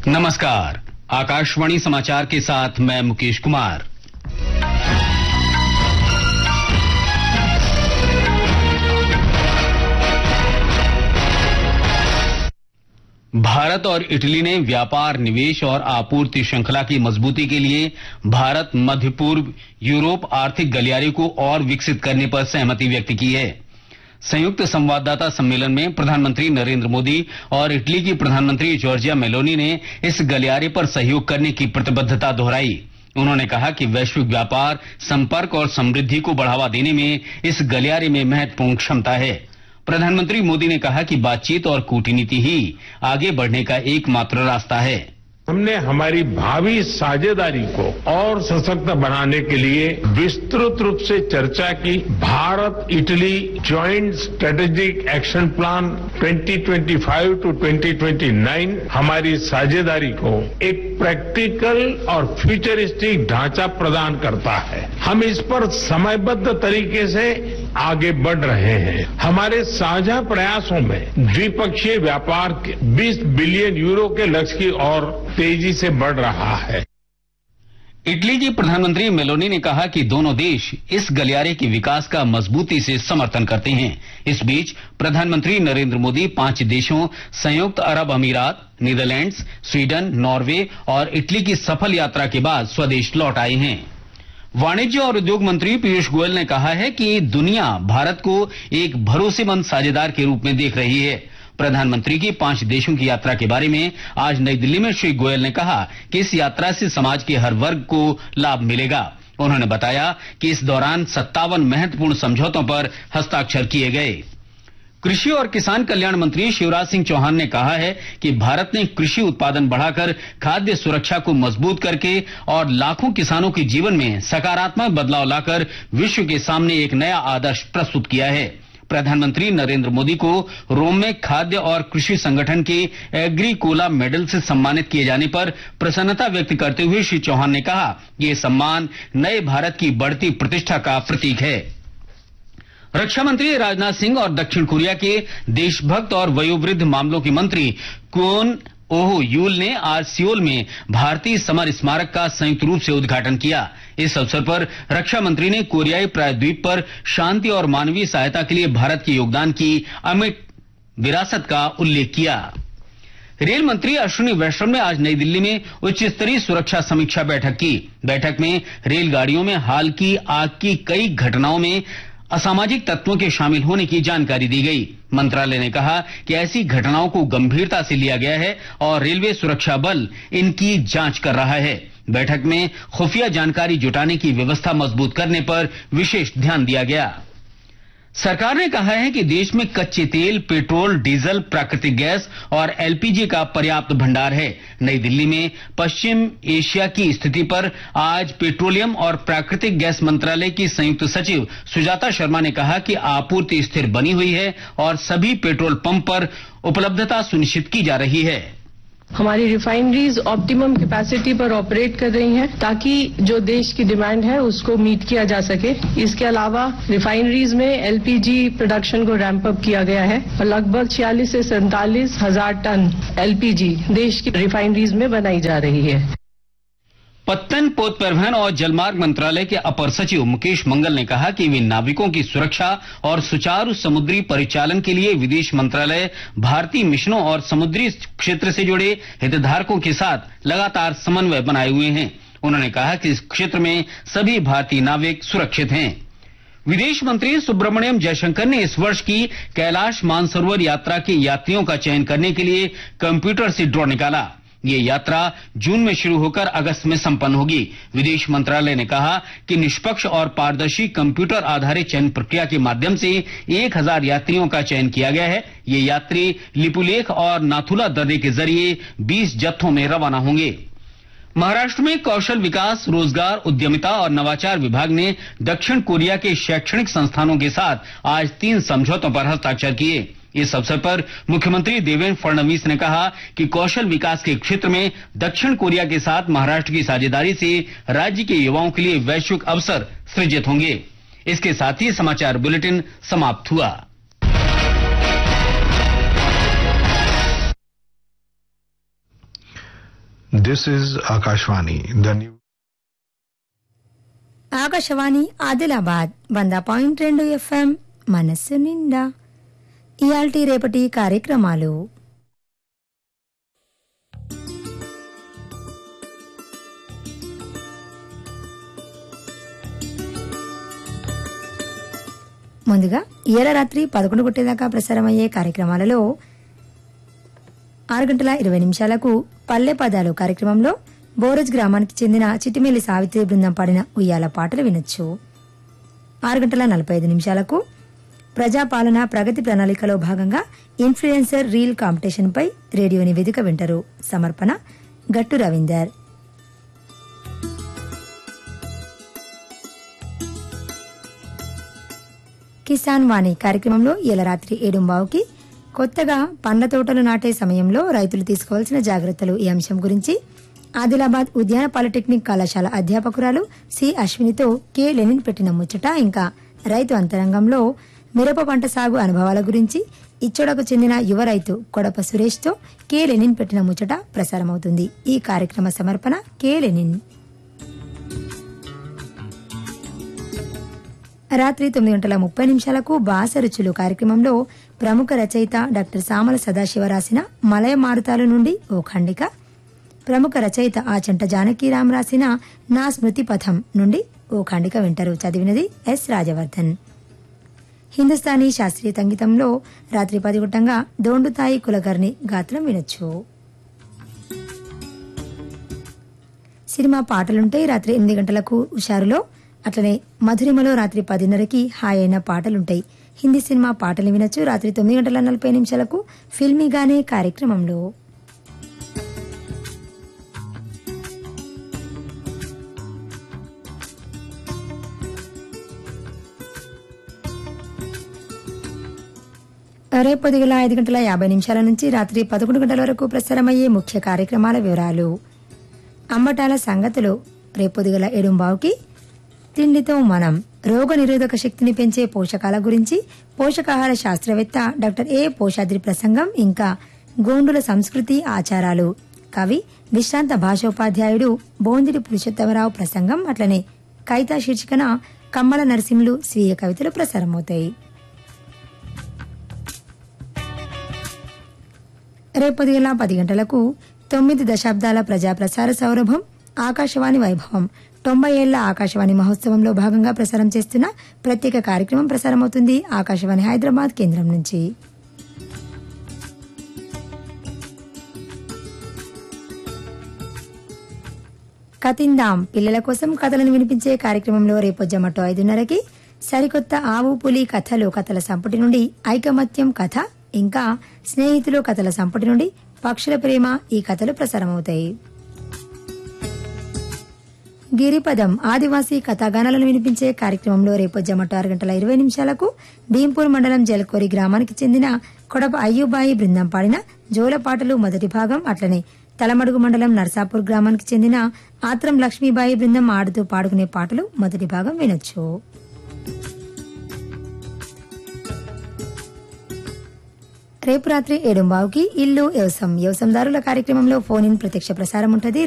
नमस्कार, आकाशवाणी समाचार के साथ मैं मुकेश कुमार। भारत और इटली ने व्यापार, निवेश और आपूर्ति श्रृंखला की मजबूती के लिए भारत मध्य पूर्व यूरोप आर्थिक गलियारे को और विकसित करने पर सहमति व्यक्त की है। संयुक्त संवाददाता सम्मेलन में प्रधानमंत्री नरेंद्र मोदी और इटली की प्रधानमंत्री जॉर्जिया मेलोनी ने इस गलियारे पर सहयोग करने की प्रतिबद्धता दोहराई। उन्होंने कहा कि वैश्विक व्यापार, संपर्क और समृद्धि को बढ़ावा देने में इस गलियारे में महत्वपूर्ण क्षमता है। प्रधानमंत्री मोदी ने कहा कि बातचीत और कूटनीति ही आगे बढ़ने का एकमात्र रास्ता है। हमने हमारी भावी साझेदारी को और सशक्त बनाने के लिए विस्तृत रूप से चर्चा की। Bharat Italy joint strategic action plan 2025 to 2029 हमारी साझेदारी को एक प्रैक्टिकल और फ्यूचरिस्टिक ढांचा प्रदान करता है। हम इस पर समयबद्ध तरीके से आगे बढ़ रहे हैं। हमारे साझा प्रयासों में द्विपक्षीय व्यापार के 20 बिलियन यूरो के लक्ष्य की ओर तेजी से बढ़ रहा है। इटली की प्रधानमंत्री मेलोनी ने कहा कि दोनों देश इस गलियारे के विकास का मजबूती से समर्थन करते हैं। इस बीच प्रधानमंत्री नरेंद्र मोदी 5 देशों संयुक्त अरब अमीरात, नीदरलैंड्स, स्वीडन, नॉर्वे और इटली की सफल यात्रा के बाद स्वदेश लौट आए हैं। वाणिज्य और उद्योग मंत्री पीयूष गोयल ने कहा है कि दुनिया भारत को एक भरोसेमंद साझेदार के रूप में देख रही है। प्रधानमंत्री की 5 देशों की यात्रा के बारे में आज नई दिल्ली में श्री गोयल ने कहा कि इस यात्रा से समाज के हर वर्ग को लाभ मिलेगा। उन्होंने बताया कि इस दौरान 57 महत्वपूर्ण समझौतों पर हस्ताक्षर किए गए। कृषि और किसान कल्याण मंत्री शिवराज सिंह चौहान ने कहा है कि भारत ने कृषि उत्पादन बढ़ाकर खाद्य सुरक्षा को मजबूत करके और लाखों किसानों के जीवन में सकारात्मक बदलाव लाकर विश्व के सामने एक नया आदर्श प्रस्तुत किया है। प्रधानमंत्री नरेंद्र मोदी को रोम में खाद्य और कृषि संगठन के एग्रीकोला मेडल से सम्मानित किए जाने पर प्रसन्नता व्यक्त करते हुए श्री चौहान ने कहा कि ये सम्मान नए भारत की बढ़ती प्रतिष्ठा का प्रतीक है। रक्षा मंत्री राजनाथ सिंह और दक्षिण कोरिया के देशभक्त और वयोवृद्ध मामलों के मंत्री क्वोन ओह यूल ने आज सियोल में भारतीय समर स्मारक का संयुक्त रूप से उद्घाटन किया। इस अवसर पर रक्षा मंत्री ने कोरियाई प्रायद्वीप पर शांति और मानवीय सहायता के लिए भारत के योगदान की अमिट विरासत का उल्लेख किया। रेल मंत्री अश्विनी वैष्णव ने आज नई दिल्ली में उच्च स्तरीय सुरक्षा समीक्षा बैठक की। बैठक में रेलगाड़ियों में हाल की आग की कई घटनाओं में असामाजिक तत्वों के शामिल होने की जानकारी दी गई। मंत्रालय ने कहा कि ऐसी घटनाओं को गंभीरता से लिया गया है और रेलवे सुरक्षा बल इनकी जांच कर रहा है। बैठक में खुफिया जानकारी जुटाने की व्यवस्था मजबूत करने पर विशेष ध्यान दिया गया। सरकार ने कहा है कि देश में कच्चे तेल, पेट्रोल, डीजल, प्राकृतिक गैस और एलपीजी का पर्याप्त भंडार है। नई दिल्ली में पश्चिम एशिया की स्थिति पर आज पेट्रोलियम और प्राकृतिक गैस मंत्रालय की संयुक्त सचिव सुजाता शर्मा ने कहा कि आपूर्ति स्थिर बनी हुई है और सभी पेट्रोल पंप पर उपलब्धता सुनिश्चित की जा रही है। हमारी रिफाइनरीज ऑप्टिमम कैपेसिटी पर ऑपरेट कर रही हैं ताकि जो देश की डिमांड है उसको मीट किया जा सके। इसके अलावा रिफाइनरीज में एलपीजी प्रोडक्शन को रैंप अप किया गया है और लगभग 46 से 47 हजार टन एलपीजी देश की रिफाइनरीज में बनाई जा रही है। पत्तन, पोत परिवहन और जलमार्ग मंत्रालय के अपर सचिव मुकेश मंगल ने कहा कि वे नाविकों की सुरक्षा और सुचारू समुद्री परिचालन के लिए विदेश मंत्रालय, भारतीय मिशनों और समुद्री क्षेत्र से जुड़े हितधारकों के साथ लगातार समन्वय बनाए हुए हैं। उन्होंने कहा कि इस क्षेत्र में सभी भारतीय नाविक सुरक्षित हैं। विदेश मंत्री सुब्रमण्यम जयशंकर ने इस वर्ष की कैलाश मानसरोवर यात्रा के यात्रियों का चयन करने के लिए कंप्यूटर से ड्रॉ निकाला। ये यात्रा जून में शुरू होकर अगस्त में संपन्न होगी। विदेश मंत्रालय ने कहा कि निष्पक्ष और पारदर्शी कंप्यूटर आधारित चयन प्रक्रिया के माध्यम से 1000 यात्रियों का चयन किया गया है। ये यात्री लिपुलेख और नाथुला दर्रे के जरिए 20 जत्थों में रवाना होंगे। महाराष्ट्र में कौशल विकास, रोजगार, उद्यमिता और नवाचार विभाग ने दक्षिण कोरिया के शैक्षणिक संस्थानों के साथ आज 3 समझौतों पर हस्ताक्षर किए। इस अवसर पर मुख्यमंत्री देवेंद्र फडणवीस ने कहा कि कौशल विकास के क्षेत्र में दक्षिण कोरिया के साथ महाराष्ट्र की साझेदारी से राज्य के युवाओं के लिए वैश्विक अवसर सृजित होंगे। इसके साथ ही समाचार बुलेटिन समाप्त हुआ। This is Akashvani, the new. Akashvani Adilabad 100.2 FM మనస్సు నిండా. ఇయాల్టి రేపటి కార్యక్రమాలు. ముందుగా ఇయాల రాత్రి 11 గంటల ప్రసారమయ్యే కార్యక్రమాలలో 6:20 పల్లె పదాలు కార్యక్రమంలో బోరజ్ గ్రామానికి చెందిన చిటిమేలి సావిత్రి బృందం పాడిన ఉయ్యాల పాటలు వినొచ్చు. 6:45 ప్రజాపాలన ప్రగతి ప్రణాళికలో భాగంగా ఇన్ఫ్లుయెన్సర్ రీల్ కాంపిటీషన్ పై రేడియో నివేదిక వింటారు. సమర్పణ గట్టు రవీందర్. కిసాన్ వాణి కార్యక్రమంలో ఇలా రాత్రి 7:15 కొత్తగా పండ్ల తోటలు నాటే సమయంలో రైతులు తీసుకోవాల్సిన జాగ్రత్తలు ఈ అంశం గురించి ఆదిలాబాద్ ఉద్యాన పాలిటెక్నిక్ కళాశాల అధ్యాపకురాలు సి అశ్వినితో కె లెనిన్ పెట్టిన ముచ్చట, ఇంకా రైతు అంతరంగంలో మిరప పంట సాగు అనుభవాల గురించి ఇచ్చోడకు చెందిన యువ రైతు కొడప సురేష్ తో కె లెనిన్ పెట్టిన ముచ్చట ప్రసారమవుతుంది. ఈ కార్యక్రమ సమర్పణ కె లెనిన్. రాత్రి 9:30 బాస రుచులు కార్యక్రమంలో ప్రముఖ రచయిత డాక్టర్ సామల సదాశివ రాసిన మలయ మారుతాలు నుండి ఓ ఖండిక, ప్రముఖ రచయిత ఆచంట జానకీరాం రాసిన నా స్మృతి పథం నుండి ఓ ఖండిక వింటారు. చదివినది ఎస్ రాజవర్ధన్. హిందుస్థానీ శాస్త్రీయ సంగీతంలో రాత్రి 10 గంటల దోండుతాయి కులకర్ణి గాత్రం వినొచ్చు. సినిమా పాటలుంటాయి. రాత్రి 8 గంటలకు హుషారులో, అట్లనే మధురిమలో రాత్రి 10:30 హాయ్ అయిన పాటలుంటాయి. హిందీ సినిమా పాటలు వినొచ్చు. రాత్రి 9:40 ఫిల్మీగానే కార్యక్రమంలో రేపు పొద్దుగల 5:50 నుంచి రాత్రి 11 గంటల వరకు ప్రసారమయ్యే ముఖ్య కార్యక్రమాల వివరాలు. అంబటాల సంగతులు రేపు పొద్దుగల 7:15 తిండితో మనం రోగ నిరోధక శక్తిని పెంచే పోషకాల గురించి పోషకాహార శాస్త్రవేత్త డాక్టర్ ఏ పోషాద్రి ప్రసంగం, ఇంకా గోండుల సంస్కృతి ఆచారాలు కవి విశ్రాంత భాషోపాధ్యాయుడు బోందిడి పురుషోత్తమరావు ప్రసంగం, అట్లనే కవితా శీర్షికన కమ్మల నరసింహులు స్వీయ కవితలు ప్రసారమవుతాయి. రేపు పొద్దుగల 10 గంటలకు 9 దశాబ్దాల ప్రజాప్రసార సౌరభం ఆకాశవాణి వైభవం 90 ఏళ్ల ఆకాశవాణి మహోత్సవంలో భాగంగా ప్రసారం చేస్తున్న ప్రత్యేక కార్యక్రమం ప్రసారమవుతుంది ఆకాశవాణి హైదరాబాద్ కేంద్రం నుంచి. కతిందాం పిల్లల కోసం కథలను వినిపించే కార్యక్రమంలో రేపు జమటో 5:30 సరికొత్త ఆవు పులి కథల సంపుటి నుండి ఐకమత్యం కథ, ఇంకా స్నేహితులు కథల సంపుటి నుండి పక్షుల ప్రేమ ఈ కథలు ప్రసారమవుతాయి. గిరిపదం ఆదివాసీ కథాగానాలను వినిపించే కార్యక్రమంలో రేపు జమటో 6:20 భీంపూర్ మండలం జలకోరి గ్రామానికి చెందిన కొడప అయ్యూబాయి బృందం పాడిన జోల పాటలు మొదటి భాగం, అట్లనే తలమడుగు మండలం నర్సాపూర్ గ్రామానికి చెందిన ఆత్రం లక్ష్మీబాయి బృందం ఆడుతూ పాడుకునే పాటలు మొదటి భాగం వినొచ్చు. రేపు రాత్రి 7:15 ఇల్లు వ్యవసాయందారుల కార్యక్రమంలో ఫోన్ ఇన్ ప్రత్యక్ష ప్రసారం ఉంటుంది.